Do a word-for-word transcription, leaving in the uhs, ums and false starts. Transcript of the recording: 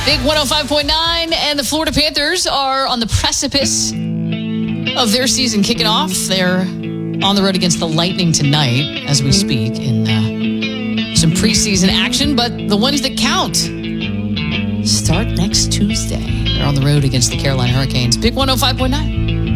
Big one oh five point nine, and the Florida Panthers are on the precipice of their season kicking off. They're on the road against the Lightning tonight as we speak in uh, some preseason action, but the ones that count start next Tuesday. They're on the road against the Carolina Hurricanes. Big one oh five point nine.